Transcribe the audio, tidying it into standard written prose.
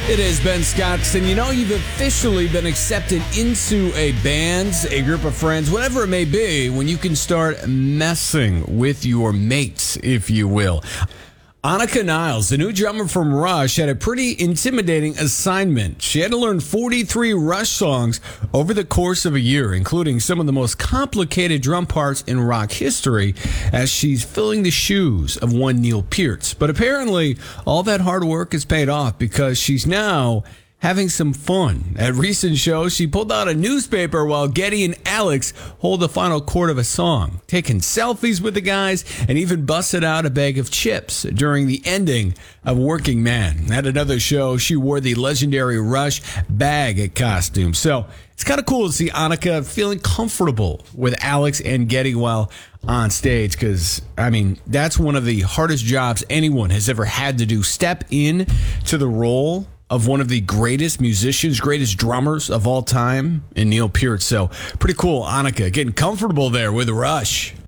It is Ben Scottston. You know, you've officially been accepted into a band, a group of friends, whatever it may be, when you can start messing with your mates, if you will. Annika Niles, the new drummer from Rush, had a pretty intimidating assignment. She had to learn 43 Rush songs over the course of a year, including some of the most complicated drum parts in rock history, as she's filling the shoes of one Neil Peart. But apparently, all that hard work has paid off because she's now having some fun. At recent shows, she pulled out a newspaper while Geddy and Alex hold the final chord of a song, taking selfies with the guys, and even busted out a bag of chips during the ending of Working Man. At another show, she wore the legendary Rush bag costume. So it's kind of cool to see Annika feeling comfortable with Alex and Geddy while on stage, because, I mean, that's one of the hardest jobs anyone has ever had to do. Step in to the role of one of the greatest musicians, greatest drummers of all time in Neil Peart. So pretty cool, Annika, getting comfortable there with Rush.